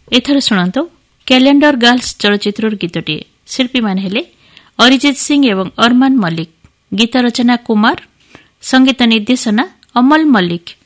ଏଥର ଶୁଣନ୍ତୁ calendar girls ଚଳଚ୍ଚିତ୍ରର ଗୀତଟିଏ। ଶିଳ୍ପୀମାନେ ହେଲେ ଅରିଜିତ ସିଂ ଏବଂ ଅରମାନ ମଲ୍ଲିକ। ଗୀତ ରଚନା କୁମାର, ସଙ୍ଗୀତ ନିର୍ଦ୍ଦେଶନା ଅମଲ ମଲ୍ଲିକ।